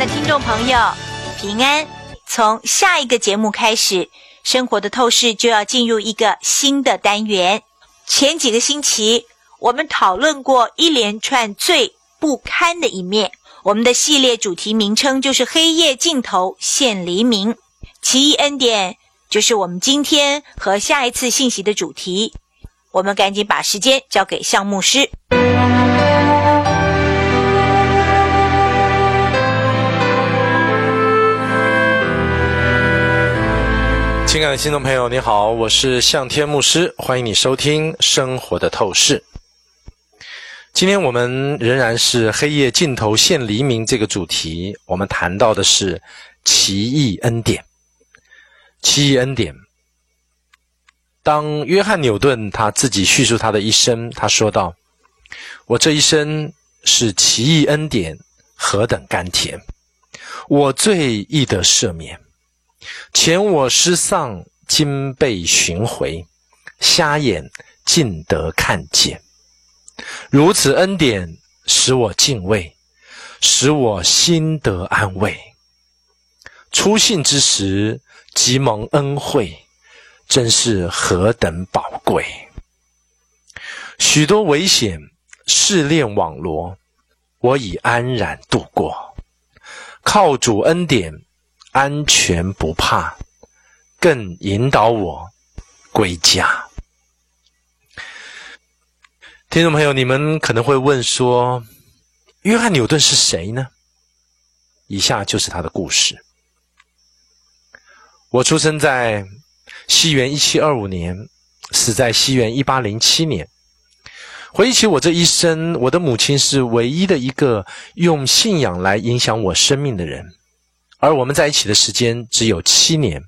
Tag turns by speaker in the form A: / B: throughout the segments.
A: 的听众朋友，平安。从下一个节目开始，生活的透视就要进入一个新的单元。前几个星期我们讨论过一连串最不堪的一面，我们的系列主题名称就是黑夜尽头现黎明。奇异恩典就是我们今天和下一次信息的主题。我们赶紧把时间交给向牧师。
B: 亲爱的听众朋友，你好，我是向天牧师，欢迎你收听生活的透视。今天我们仍然是黑夜尽头现黎明这个主题，我们谈到的是奇异恩典。奇异恩典，当约翰纽顿他自己叙述他的一生，他说道：我这一生是奇异恩典，何等甘甜，我罪亦得赦免，前我失丧，今被寻回，瞎眼尽得看见。如此恩典使我敬畏，使我心得安慰。初信之时即蒙恩惠，真是何等宝贵。许多危险试炼网罗，我已安然度过，靠主恩典安全不怕，更引导我归家。听众朋友，你们可能会问说，约翰纽顿是谁呢？以下就是他的故事。我出生在西元1725年，死在西元1807年。回忆起我这一生，我的母亲是唯一的一个用信仰来影响我生命的人，而我们在一起的时间只有7年。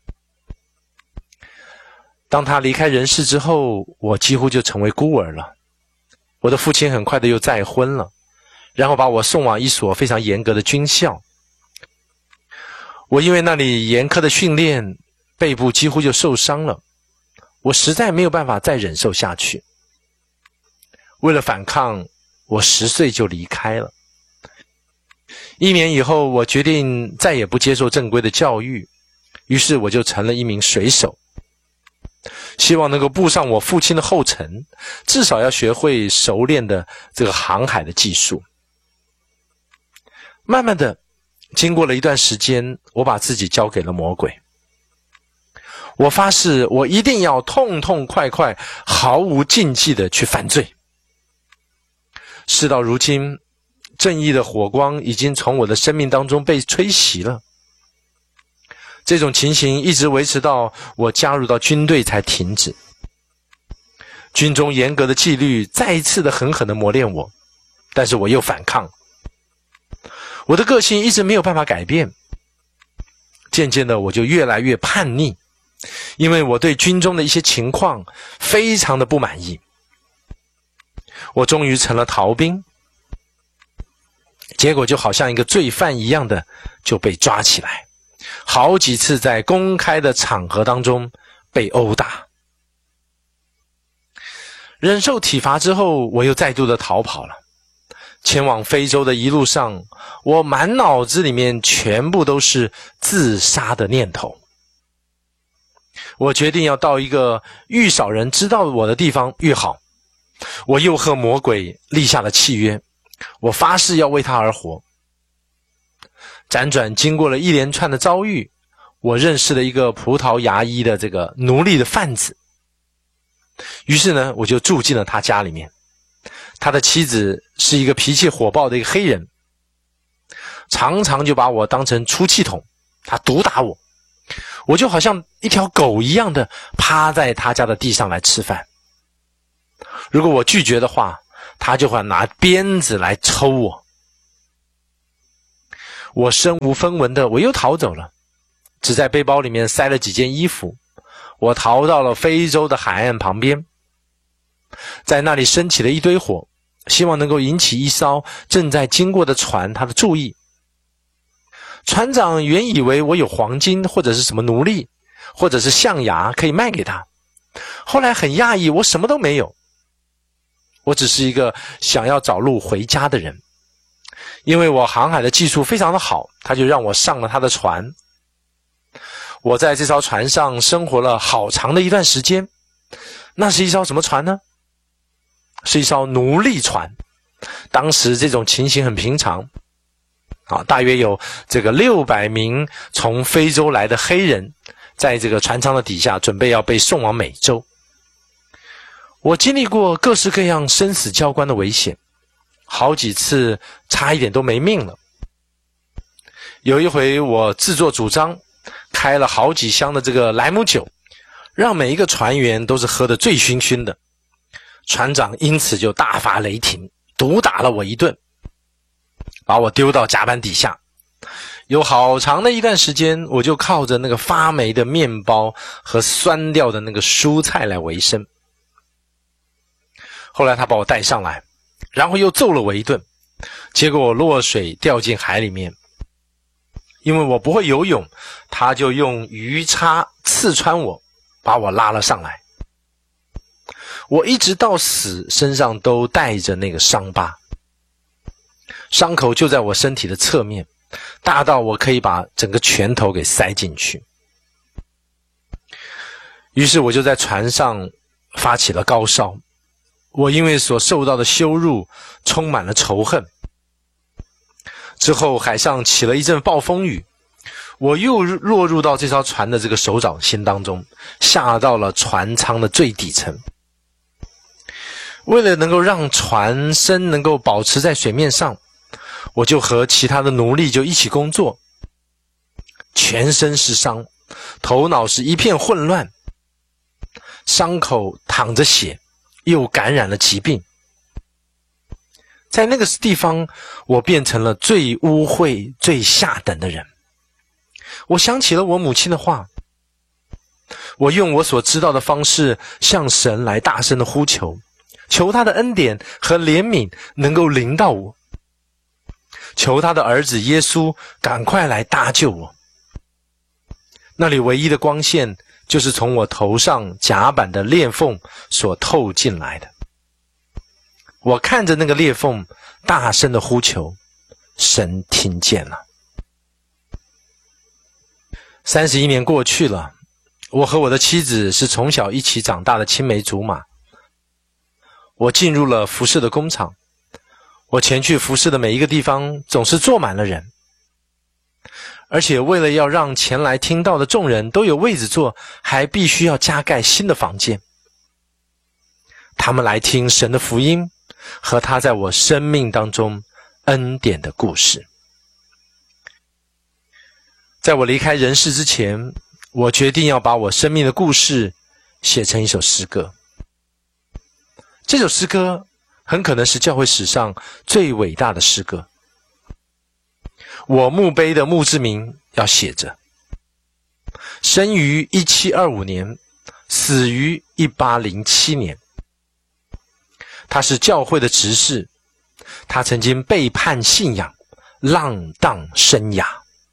B: 当她离开人世之后，我几乎就成为孤儿了。我的父亲很快的又再婚了，然后把我送往一所非常严格的军校。我因为那里严苛的训练，背部几乎就受伤了，我实在没有办法再忍受下去。为了反抗，我10岁就离开了。1年以后，我决定再也不接受正规的教育，于是我就成了一名水手，希望能够步上我父亲的后尘，至少要学会熟练的这个航海的技术。慢慢的，经过了一段时间，我把自己交给了魔鬼。我发誓，我一定要痛痛快快、毫无禁忌的去犯罪。事到如今，正义的火光已经从我的生命当中被吹熄了。这种情形一直维持到我加入到军队才停止。军中严格的纪律再一次的狠狠的磨练我，但是我又反抗。我的个性一直没有办法改变，渐渐的我就越来越叛逆，因为我对军中的一些情况非常的不满意。我终于成了逃兵，结果就好像一个罪犯一样的就被抓起来，好几次在公开的场合当中被殴打。忍受体罚之后，我又再度的逃跑了。前往非洲的一路上，我满脑子里面全部都是自杀的念头。我决定要到一个愈少人知道我的地方越好。我又和魔鬼立下了契约，我发誓要为他而活。辗转经过了一连串的遭遇，我认识了一个葡萄牙裔的这个奴隶的贩子。于是呢，我就住进了他家里面。他的妻子是一个脾气火爆的一个黑人，常常就把我当成出气筒，他毒打我，我就好像一条狗一样的趴在他家的地上来吃饭。如果我拒绝的话，他就会拿鞭子来抽我。我身无分文的，我又逃走了，只在背包里面塞了几件衣服。我逃到了非洲的海岸旁边，在那里升起了一堆火，希望能够引起一艘正在经过的船他的注意。船长原以为我有黄金或者是什么奴隶或者是象牙可以卖给他，后来很讶异，我什么都没有，我只是一个想要找路回家的人。 因为我航海的技术非常的好，他就让我上了他的船。我在这艘船上生活了好长的一段时间。那是一艘什么船呢？是一艘奴隶船。当时这种情形很平常大约有这个600名从非洲来的黑人在这个船舱的底下准备要被送往美洲。我经历过各式各样生死交关的危险，好几次差一点都没命了。有一回我自作主张开了好几箱的这个莱姆酒，让每一个船员都是喝得醉醺醺的。船长因此就大发雷霆，毒打了我一顿，把我丢到甲板底下。有好长的一段时间，我就靠着那个发霉的面包和酸掉的那个蔬菜来维生。后来他把我带上来，然后又揍了我一顿，结果我落水掉进海里面。因为我不会游泳，他就用鱼叉刺穿我，把我拉了上来。我一直到死身上都带着那个伤疤，伤口就在我身体的侧面，大到我可以把整个拳头给塞进去。于是我就在船上发起了高烧，我因为所受到的羞辱充满了仇恨。之后海上起了一阵暴风雨，我又落入到这艘船的这个手掌心当中，下到了船舱的最底层。为了能够让船身能够保持在水面上，我就和其他的奴隶就一起工作，全身是伤，头脑是一片混乱，伤口淌着血，又感染了疾病。在那个地方，我变成了最污秽、最下等的人。我想起了我母亲的话，我用我所知道的方式向神来大声的呼求，求他的恩典和怜悯能够临到我，求他的儿子耶稣赶快来搭救我。那里唯一的光线就是从我头上甲板的裂缝所透进来的。我看着那个裂缝，大声的呼求，神听见了。31年过去了，我和我的妻子是从小一起长大的青梅竹马。我进入了服侍的工厂，我前去服侍的每一个地方总是坐满了人，而且为了要让前来听到的众人都有位子坐，还必须要加盖新的房间。他们来听神的福音和他在我生命当中恩典的故事。在我离开人世之前，我决定要把我生命的故事写成一首诗歌。这首诗歌很可能是教会史上最伟大的诗歌。我墓碑的墓志铭要写着：生于1725年，死于1807年。他是教会的执事，他曾经背叛信仰，浪荡生涯，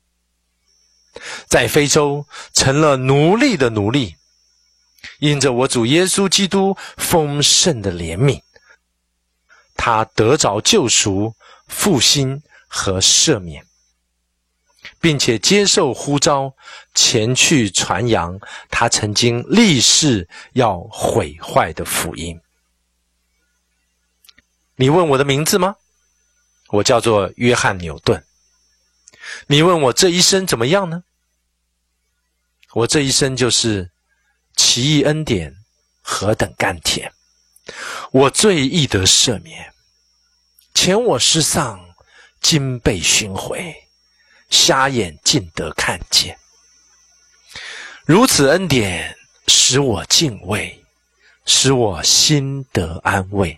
B: 在非洲成了奴隶的奴隶。因着我主耶稣基督丰盛的怜悯，他得着救赎、复兴和赦免，并且接受呼召，前去传扬他曾经立誓要毁坏的福音。你问我的名字吗？我叫做约翰牛顿。你问我这一生怎么样呢？我这一生就是奇异恩典，何等甘甜！我罪亦得赦免，前我失丧，今被寻回，瞎眼竟得看见。如此恩典，使我敬畏，使我心得安慰。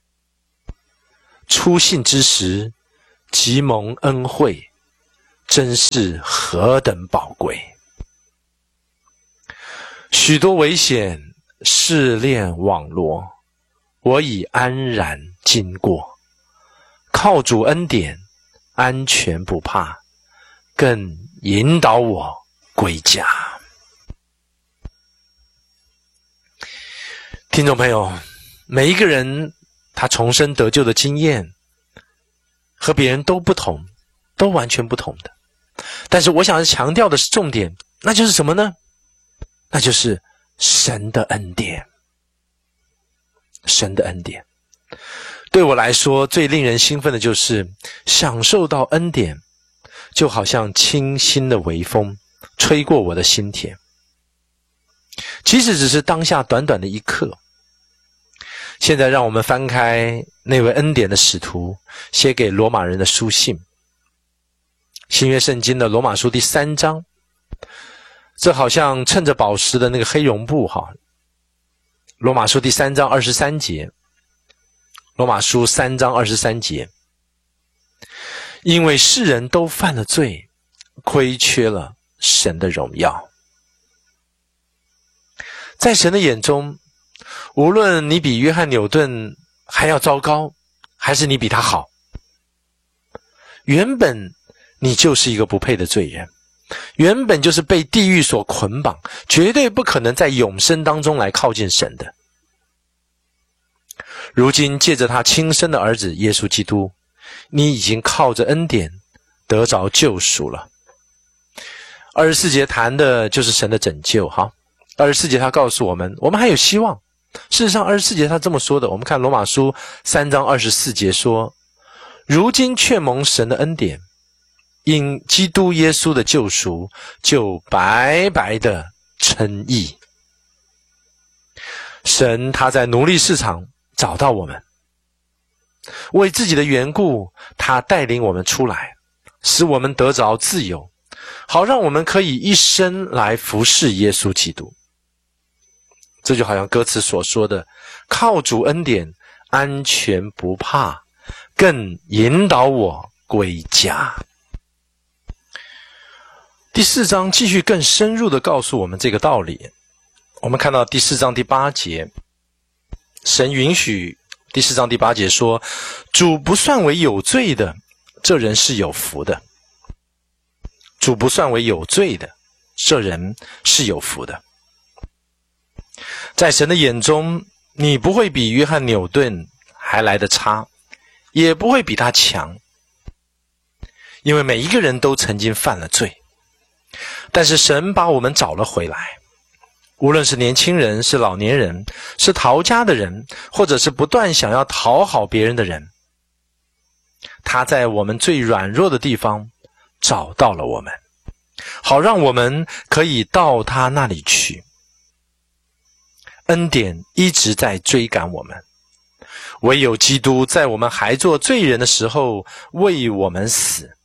B: 初信之时，即蒙恩惠，真是何等宝贵！许多危险试炼网罗，我已安然经过，靠主恩典，安全不怕，更引导我归家。听众朋友，每一个人他重生得救的经验和别人都不同，都完全不同的。但是我想强调的是重点，那就是什么呢？那就是神的恩典。神的恩典。对我来说，最令人兴奋的就是享受到恩典，就好像清新的微风吹过我的心田。即使只是当下短短的一刻。现在让我们翻开那位恩典的使徒写给罗马人的书信，新约圣经的罗马书第3章，这好像衬着宝石的那个黑绒布哈。罗马书第3章23节，罗马书3章23节，因为世人都犯了罪，亏缺了神的荣耀。在神的眼中，无论你比约翰纽顿还要糟糕，还是你比他好，原本你就是一个不配的罪人，原本就是被地狱所捆绑，绝对不可能在永生当中来靠近神的。如今借着他亲生的儿子耶稣基督，你已经靠着恩典得着救赎了。24节谈的就是神的拯救哈。24节他告诉我们，我们还有希望。事实上24节他这么说的，我们看罗马书3章24节说，如今却蒙神的恩典，因基督耶稣的救赎，就白白的称义。神他在奴隶市场找到我们，为自己的缘故，他带领我们出来，使我们得着自由，好让我们可以一生来服侍耶稣基督。这就好像歌词所说的，靠主恩典，安全不怕，更引导我归家。第4章继续更深入地告诉我们这个道理。我们看到第4章第8节，神允许第4章第8节说，主不算为有罪的，这人是有福的。主不算为有罪的，这人是有福的。在神的眼中，你不会比约翰纽顿还来得差，也不会比他强，因为每一个人都曾经犯了罪。但是神把我们找了回来，无论是年轻人，是老年人，是逃家的人，或者是不断想要讨好别人的人，他在我们最软弱的地方找到了我们，好让我们可以到他那里去。恩典一直在追赶我们，唯有基督在我们还做罪人的时候为我们死。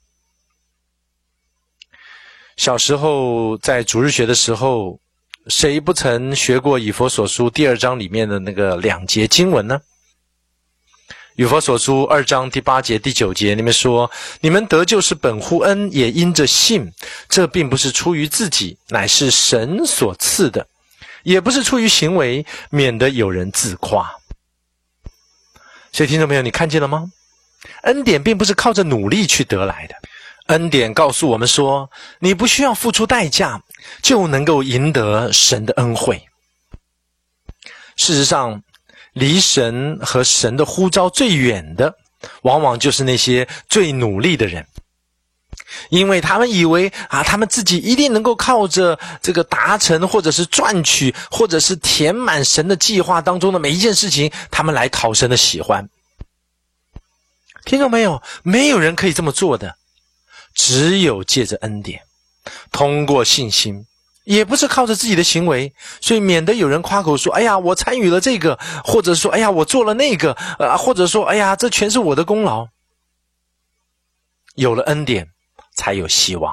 B: 小时候在主日学的时候，谁不曾学过以弗所书第2章里面的那个2节经文呢？以弗所书2章第8节第9节里面说，你们得救是本乎恩，也因着信，这并不是出于自己，乃是神所赐的，也不是出于行为，免得有人自夸。所以听众朋友，你看见了吗？恩典并不是靠着努力去得来的，恩典告诉我们说，你不需要付出代价就能够赢得神的恩惠。事实上，离神和神的呼召最远的，往往就是那些最努力的人，因为他们以为他们自己一定能够靠着这个达成，或者是赚取，或者是填满神的计划当中的每一件事情，他们来讨神的喜欢。听众朋友，没有人可以这么做的，只有借着恩典，通过信心，也不是靠着自己的行为，所以免得有人夸口说，哎呀，我参与了这个，或者说，哎呀，我做了那个，或者说，哎呀，这全是我的功劳。有了恩典，才有希望。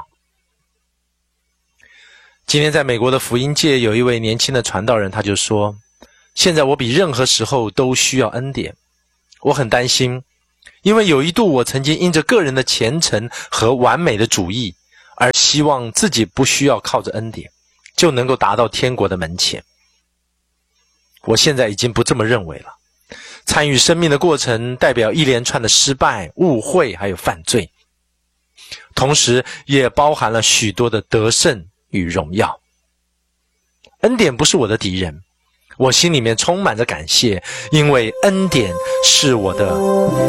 B: 今天在美国的福音界，有一位年轻的传道人，他就说，现在我比任何时候都需要恩典。我很担心，因为有一度我曾经因着个人的虔诚和完美的主义，而希望自己不需要靠着恩典就能够达到天国的门前。我现在已经不这么认为了。参与生命的过程代表一连串的失败、误会还有犯罪，同时也包含了许多的得胜与荣耀。恩典不是我的敌人，我心里面充满着感谢，因为恩典是我的